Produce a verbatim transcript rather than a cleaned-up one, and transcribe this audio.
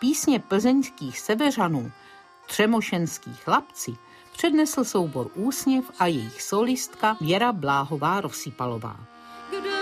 písně plzeňských seveřanů Třemošenský chlapci přednesl soubor Úsměv a jejich solistka Věra Bláhová Rozsypalová.